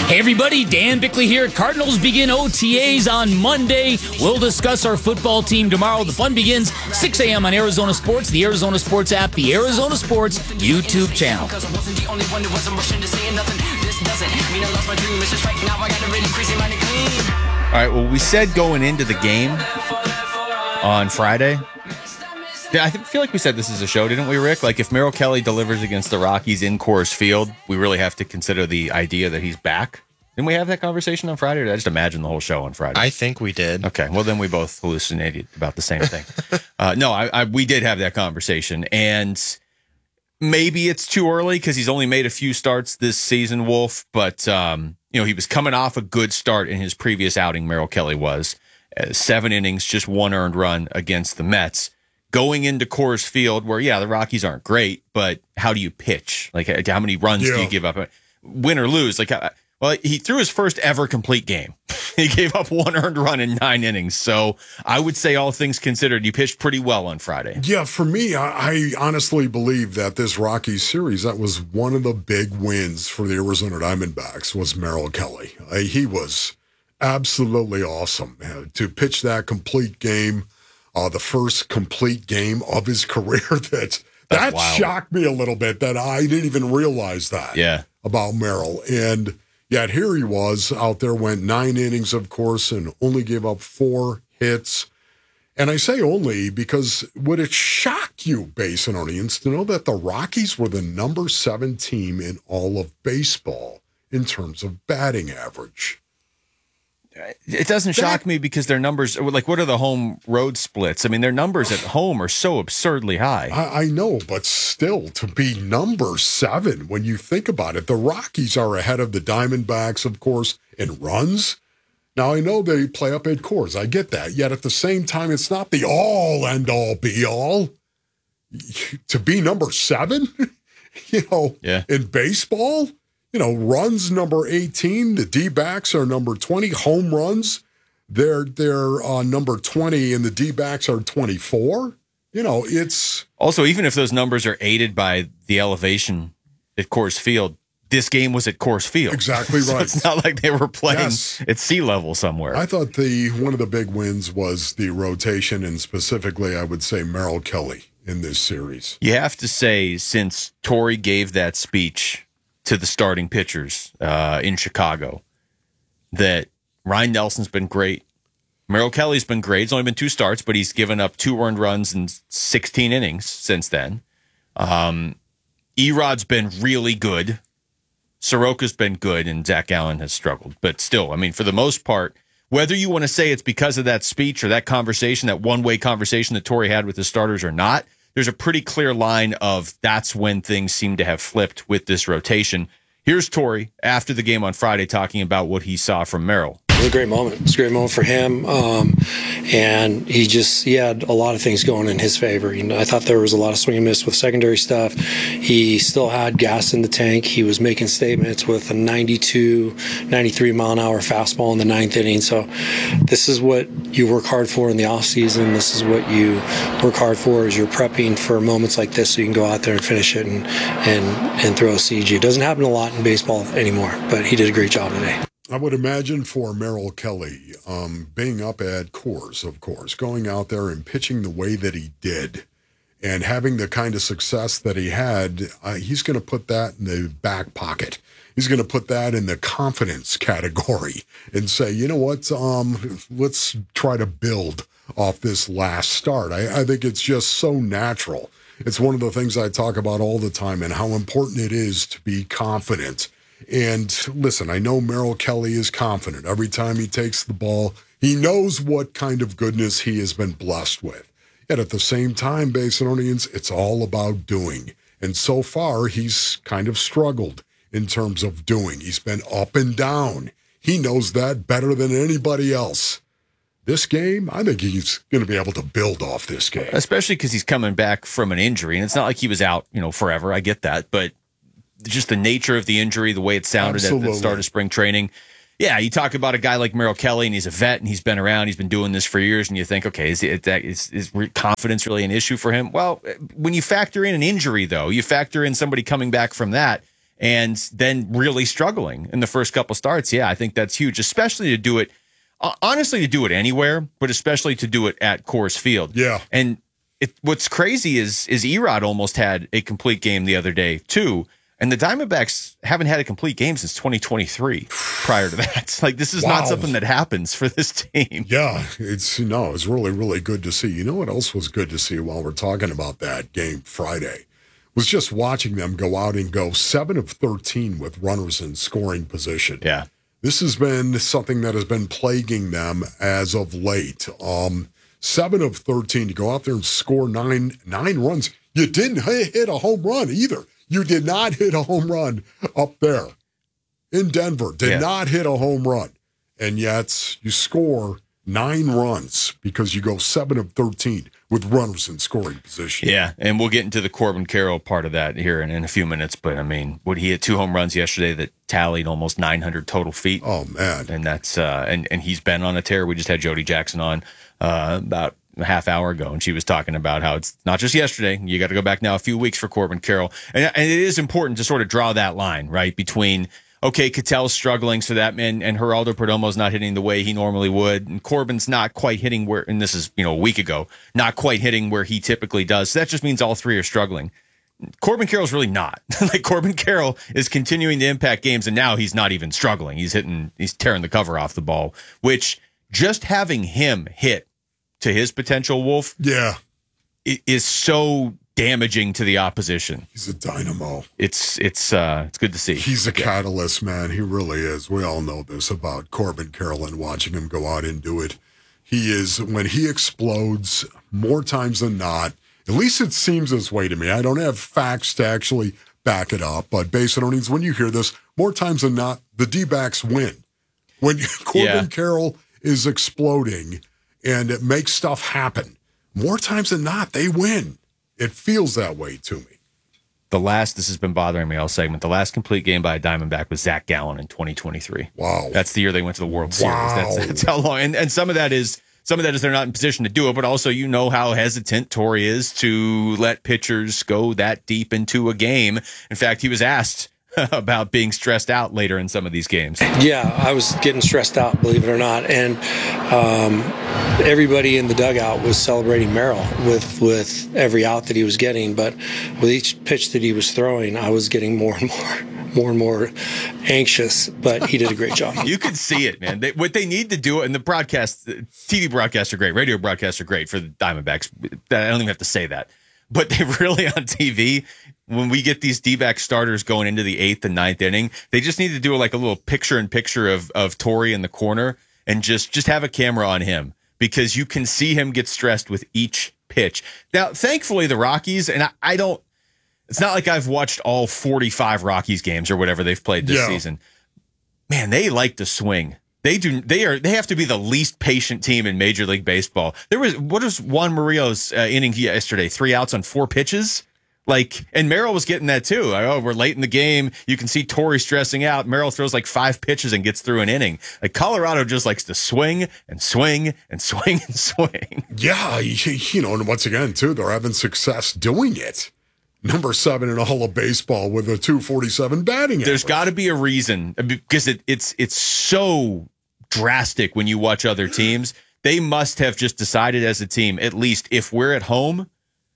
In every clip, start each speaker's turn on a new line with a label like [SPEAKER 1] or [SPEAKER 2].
[SPEAKER 1] Hey everybody, Dan Bickley here. Cardinals begin OTAs on Monday. We'll discuss our football team tomorrow. The fun begins 6 a.m. on Arizona Sports, the Arizona Sports app, the Arizona Sports YouTube channel.
[SPEAKER 2] All right, well, we said going into the game on Friday. Yeah, I feel like we said this is a show, didn't we, Rick? Like, if Merrill Kelly delivers against the Rockies in Coors Field, we really have to consider the idea that he's back. Didn't we have that conversation on Friday, or did I just imagine the whole show on Friday?
[SPEAKER 3] I think we did.
[SPEAKER 2] Okay, well, then we both hallucinated about the same thing. No, we did have that conversation, and maybe it's too early because he's only made a few starts this season, Wolf, but he was coming off a good start in his previous outing, Merrill Kelly was. 7 innings, just 1 earned run against the Mets. Going into Coors Field, where, the Rockies aren't great, but how do you pitch? Like, how many runs do you give up? Win or lose? Well, he threw his first ever complete game. He gave up 1 earned run in 9 innings. So I would say, all things considered, you pitched pretty well on Friday.
[SPEAKER 4] Yeah, for me, I honestly believe that this Rockies series, that was one of the big wins for the Arizona Diamondbacks, was Merrill Kelly. He was absolutely awesome to pitch that complete game. The first complete game of his career. That shocked me a little bit, that I didn't even realize that about Merrill. And yet here he was out there, went 9 innings, of course, and only gave up 4 hits. And I say only because would it shock you, Basinonians, to know that the Rockies were the number 7 team in all of baseball in terms of batting average?
[SPEAKER 2] It doesn't shock me because their numbers, like, what are the home road splits? I mean, their numbers at home are so absurdly high.
[SPEAKER 4] I know, but still, to be number 7, when you think about it, the Rockies are ahead of the Diamondbacks, of course, in runs. Now, I know they play up at Coors. I get that. Yet at the same time, it's not the all end all be all. To be number 7, in baseball. Runs number 18. The D-backs are number 20. Home runs, they're number 20, and the D-backs are 24. It's...
[SPEAKER 2] Also, even if those numbers are aided by the elevation at Coors Field, this game was at Coors Field.
[SPEAKER 4] Exactly right.
[SPEAKER 2] So it's not like they were playing at sea level somewhere.
[SPEAKER 4] I thought one of the big wins was the rotation, and specifically, I would say Merrill Kelly in this series.
[SPEAKER 2] You have to say, since Torey gave that speech to the starting pitchers in Chicago, that Ryan Nelson's been great. Merrill Kelly's been great. It's only been 2 starts, but he's given up 2 earned runs in 16 innings since then. Erod's been really good. Soroka's been good, and Zach Allen has struggled. But still, I mean, for the most part, whether you want to say it's because of that speech or that conversation, that one-way conversation that Torey had with the starters or not, there's a pretty clear line of that's when things seem to have flipped with this rotation. Here's Torey after the game on Friday talking about what he saw from Merrill.
[SPEAKER 5] It was a great moment. It was a great moment for him. And he had a lot of things going in his favor. I thought there was a lot of swing and miss with secondary stuff. He still had gas in the tank. He was making statements with a 92, 93 mile an hour fastball in the 9th inning. So this is what you work hard for in the offseason. This is what you work hard for as you're prepping for moments like this so you can go out there and finish it and throw a CG. It doesn't happen a lot in baseball anymore, but he did a great job today.
[SPEAKER 4] I would imagine for Merrill Kelly, being up at Coors, of course, going out there and pitching the way that he did and having the kind of success that he had, he's going to put that in the back pocket. He's going to put that in the confidence category and say, you know what, let's try to build off this last start. I think it's just so natural. It's one of the things I talk about all the time and how important it is to be confident. And listen, I know Merrill Kelly is confident. Every time he takes the ball, he knows what kind of goodness he has been blessed with. Yet at the same time, Basinonians, it's all about doing. And so far, he's kind of struggled in terms of doing. He's been up and down. He knows that better than anybody else. This game, I think he's going to be able to build off this game.
[SPEAKER 2] Especially because he's coming back from an injury. And it's not like he was out, forever. I get that. But just the nature of the injury, the way it sounded at the start of spring training. Yeah, you talk about a guy like Merrill Kelly, and he's a vet, and he's been around, he's been doing this for years, and you think, okay, is confidence really an issue for him? Well, when you factor in an injury, though, you factor in somebody coming back from that, and then really struggling in the first couple starts. Yeah, I think that's huge, especially to do it, honestly, to do it anywhere, but especially to do it at Coors Field.
[SPEAKER 4] Yeah.
[SPEAKER 2] And what's crazy is Erod almost had a complete game the other day, too. And the Diamondbacks haven't had a complete game since 2023 prior to that. Like, this is not something that happens for this team.
[SPEAKER 4] Yeah, it's really, really good to see. You know what else was good to see while we're talking about that game Friday? Was just watching them go out and go 7 of 13 with runners in scoring position.
[SPEAKER 2] Yeah.
[SPEAKER 4] This has been something that has been plaguing them as of late. 7 of 13 to go out there and score nine runs. You didn't hit a home run either. You did not hit a home run up there in Denver. Did not hit a home run. And yet you score 9 runs because you go 7 of 13 with runners in scoring position.
[SPEAKER 2] Yeah, and we'll get into the Corbin Carroll part of that here in a few minutes. But, I mean, he hit 2 home runs yesterday that tallied almost 900 total feet.
[SPEAKER 4] Oh, man.
[SPEAKER 2] And that's and he's been on a tear. We just had Jody Jackson on about a half hour ago, and she was talking about how it's not just yesterday. You got to go back now a few weeks for Corbin Carroll. And it is important to sort of draw that line, right, between, okay, Ketel's struggling, so that and Geraldo Perdomo's not hitting the way he normally would, and Corbin's not quite hitting where, and this is, a week ago, not quite hitting where he typically does. So that just means all three are struggling. Corbin Carroll's really not. Like, Corbin Carroll is continuing to impact games, and now he's not even struggling. He's tearing the cover off the ball, which just having him hit to his potential, Wolf, is so damaging to the opposition.
[SPEAKER 4] He's a dynamo.
[SPEAKER 2] It's good to see.
[SPEAKER 4] He's a catalyst, man. He really is. We all know this about Corbin Carroll and watching him go out and do it. He is, when he explodes, more times than not, at least it seems this way to me. I don't have facts to actually back it up, but based on earnings, when you hear this, more times than not, the D-backs win. When Corbin Carroll is exploding and it makes stuff happen, more times than not, they win. It feels that way to me.
[SPEAKER 2] This has been bothering me all segment. The last complete game by a Diamondback was Zach Gallen in 2023.
[SPEAKER 4] Wow.
[SPEAKER 2] That's the year they went to the World Series. That's how long. And some of that is they're not in position to do it, but also how hesitant Torey is to let pitchers go that deep into a game. In fact, he was asked about being stressed out later in some of these games.
[SPEAKER 5] Yeah, I was getting stressed out, believe it or not. And everybody in the dugout was celebrating Merrill with every out that he was getting. But with each pitch that he was throwing, I was getting more and more anxious. But he did a great job.
[SPEAKER 2] You could see it, man. What they need to do, and the TV broadcasts are great, radio broadcasts are great for the Diamondbacks. I don't even have to say that. But they really, on TV, when we get these D-back starters going into the 8th and 9th inning, they just need to do like a little picture-in-picture of Torey in the corner and just have a camera on him, because you can see him get stressed with each pitch. Now, thankfully, the Rockies, and I don't, it's not like I've watched all 45 Rockies games or whatever they've played this season. Man, they like to swing. They have to be the least patient team in Major League Baseball. What was Juan Murillo's inning yesterday? 3 outs on 4 pitches? And Merrill was getting that too. We're late in the game. You can see Torey stressing out. Merrill throws 5 pitches and gets through an inning. Colorado just likes to swing and swing and swing and swing.
[SPEAKER 4] Yeah, and once again, too, they're having success doing it. Number 7 in all of baseball with a .247 batting average.
[SPEAKER 2] There's got to be a reason, because it's so drastic when you watch other teams. They must have just decided as a team, at least if we're at home,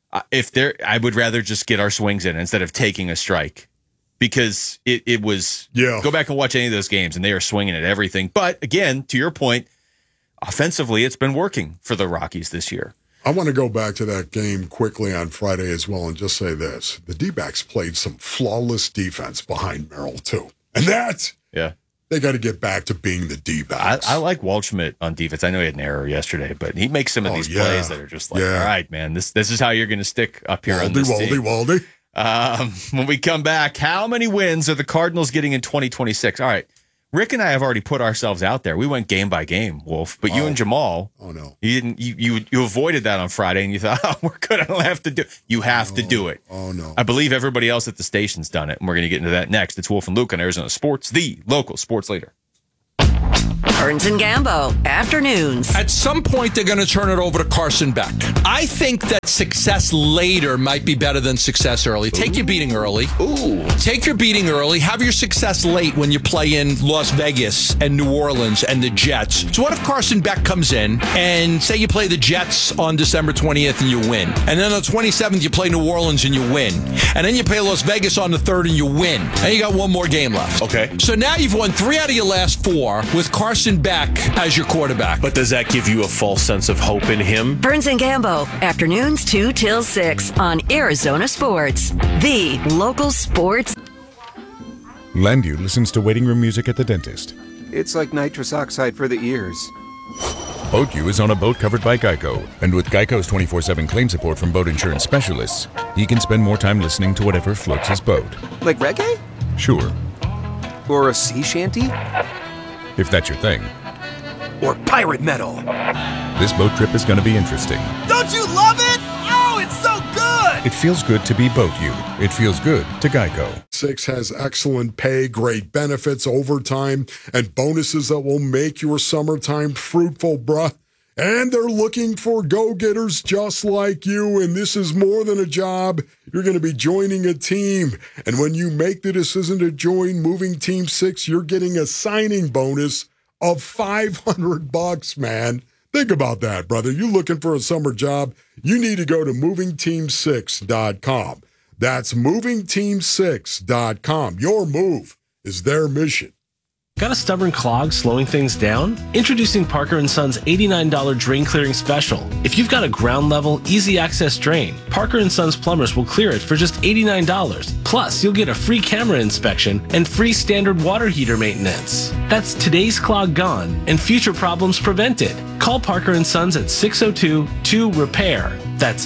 [SPEAKER 2] I would rather just get our swings in instead of taking a strike, because it was go back and watch any of those games and they are swinging at everything. But again, to your point, offensively, it's been working for the Rockies this year.
[SPEAKER 4] I want to go back to that game quickly on Friday as well and just say this. The D-backs played some flawless defense behind Merrill, too. And they got to get back to being the D-backs.
[SPEAKER 2] I like Waldschmidt on defense. I know he had an error yesterday, but he makes some of these plays that are just all right, man, this is how you're going to stick up here on this team. When we come back, how many wins are the Cardinals getting in 2026? All right. Rick and I have already put ourselves out there. We went game by game, Wolf. But you and Jamal, you didn't. You avoided that on Friday, and you thought, we're good. I don't have to do. You have to do it.
[SPEAKER 4] Oh no!
[SPEAKER 2] I believe everybody else at the station's done it, and we're going to get into that next. It's Wolf and Luke on Arizona Sports, the local sports leader.
[SPEAKER 3] Burns and Gambo, afternoons.
[SPEAKER 6] At some point, they're going to turn it over to Carson Beck. I think that success later might be better than success early. Take your beating early. Take your beating early. Have your success late when you play in Las Vegas and New Orleans and the Jets. So what if Carson Beck comes in and say you play the Jets on December 20th and you win. And then on the 27th, you play New Orleans and you win. And then you play Las Vegas on the 3rd and you win. And you got one more game left.
[SPEAKER 7] Okay.
[SPEAKER 6] So now you've won 3 out of your last 4 with Carson Beck as your quarterback.
[SPEAKER 7] But does that give you a false sense of hope in him?
[SPEAKER 3] Burns and Gambo, afternoons 2 till 6 on Arizona Sports, the local sports.
[SPEAKER 8] Landu listens to waiting room music at the dentist.
[SPEAKER 9] It's like nitrous oxide for the ears.
[SPEAKER 8] BoatU is on a boat covered by Geico, and with Geico's 24/7 claim support from boat insurance specialists, he can spend more time listening to whatever floats his boat.
[SPEAKER 9] Like reggae?
[SPEAKER 8] Sure,
[SPEAKER 9] Or a sea shanty?
[SPEAKER 8] if that's your thing.
[SPEAKER 9] Or pirate metal?
[SPEAKER 8] This boat trip is going to be interesting.
[SPEAKER 9] Don't you love it? Oh, it's so good!
[SPEAKER 8] It feels good to be BoatU. It feels good to Geico.
[SPEAKER 4] 6 has excellent pay, great benefits, overtime, and bonuses that will make your summertime fruitful, bruh. And they're looking for go-getters just like you, and this is more than a job. You're going to be joining a team. And when you make the decision to join Moving Team 6, you're getting a signing bonus of $500, man. Think about that, brother. You looking for a summer job? You need to go to movingteam6.com. That's movingteam6.com. Your move is their mission.
[SPEAKER 10] Got a stubborn clog slowing things down? Introducing Parker & Son's $89 drain clearing special. If you've got a ground level, easy access drain, Parker & Son's plumbers will clear it for just $89. Plus, you'll get a free camera inspection and free standard water heater maintenance. That's today's clog gone and future problems prevented. Call Parker & Sons at 602-2-REPAIR. That's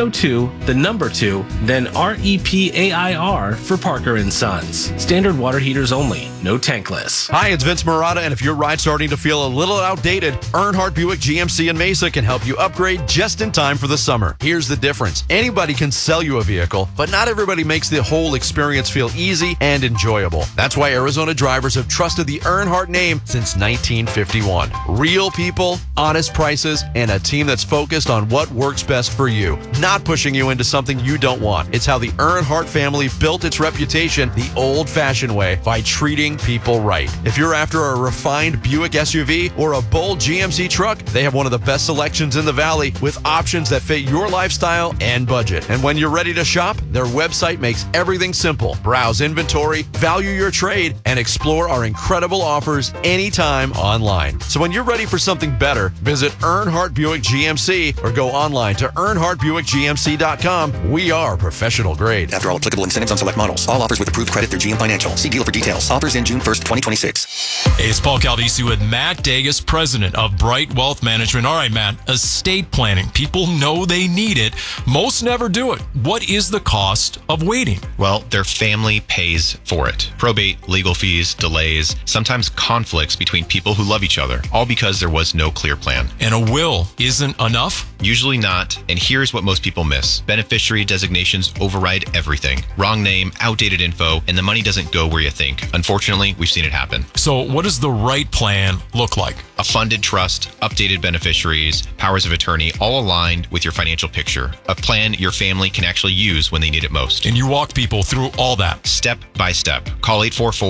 [SPEAKER 10] 602-2, then REPAIR for Parker & Sons. Standard water heaters only, no tankless.
[SPEAKER 11] Hi, it's Vince Marotta, and if your ride's starting to feel a little outdated, Earnhardt Buick GMC in Mesa can help you upgrade just in time for the summer. Here's the difference. Anybody can sell you a vehicle, but not everybody makes the whole experience feel easy and enjoyable. That's why Arizona drivers have trusted the Earnhardt name since 1951. Real people, honest prices, and a team that's focused on what works best for you, not pushing you into something you don't want. It's how the Earnhardt family built its reputation the old-fashioned way, by treating people right. If you're after a refined Buick SUV or a bold GMC truck, they have one of the best selections in the Valley with options that fit your lifestyle and budget. And when you're ready to shop, their website makes everything simple. Browse inventory, value your trade, and explore our incredible offers anytime online. So when you're ready for something better, visit Earnhardt Buick GMC or go online to EarnhardtBuickGMC.com. We are professional grade.
[SPEAKER 12] After all applicable incentives on select models. All offers with approved credit through GM Financial. See dealer for details. Offers in June 1st, 2026.
[SPEAKER 13] Hey, it's Paul Caldisi with Matt Dagas, president of Bright Wealth Management. All right, Matt, estate planning. People know they need it. Most never do it. What is the cost of waiting?
[SPEAKER 14] Well, their family pays for it. Probate, legal fees, delays, sometimes conflicts between people who love each other, all because there was no clear plan.
[SPEAKER 13] And a will isn't enough?
[SPEAKER 14] Usually not, and here's what most people miss. Beneficiary designations override everything. Wrong name, outdated info, and the money doesn't go where you think. Unfortunately, we've seen it happen.
[SPEAKER 13] So what does the right plan look like?
[SPEAKER 14] A funded trust, updated beneficiaries, powers of attorney, all aligned with your financial picture. A plan your family can actually use when they need it most.
[SPEAKER 13] And you walk people through all that.
[SPEAKER 14] Step by step. Call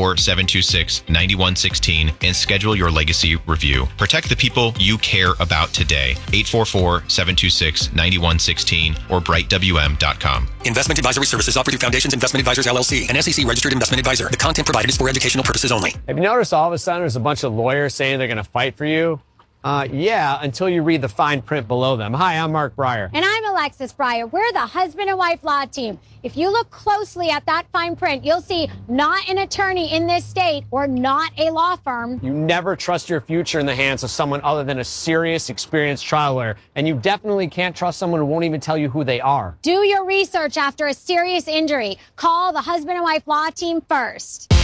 [SPEAKER 14] 844-726-9116 and schedule your legacy review. Protect the people you care about today. 844-726-9116 or brightwm.com.
[SPEAKER 12] Investment advisory services offered through Foundations Investment Advisors LLC, an SEC registered investment advisor. The content provided is for educational purposes only.
[SPEAKER 15] Have you noticed all of a sudden there's a bunch of lawyers saying they're going to fight for you? Yeah, until you read the fine print below them. Hi, I'm Mark Breyer.
[SPEAKER 16] And I'm Alexis Breyer. We're the husband and wife law team. If you look closely at that fine print, you'll see not an attorney in this state or not a law firm.
[SPEAKER 15] You never trust your future in the hands of someone other than a serious, experienced trial lawyer. And you definitely can't trust someone who won't even tell you who they are.
[SPEAKER 16] Do your research after a serious injury. Call the husband and wife law team first.